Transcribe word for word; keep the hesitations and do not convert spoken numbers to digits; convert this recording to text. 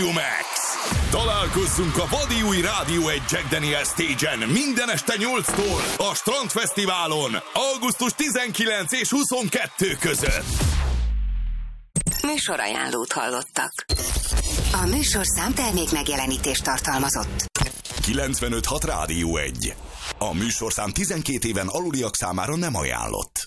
Max. Találkozzunk a vadi új Rádió egy Jack Daniel Stage-en minden este nyolctól a Strandfesztiválon augusztus tizenkilencedike és huszonkettő között. Műsorajánlót hallottak. A műsorszám termék megjelenítést tartalmazott. kilencvenöt hat Rádió egy. A műsorszám tizenkét éven aluliak számára nem ajánlott.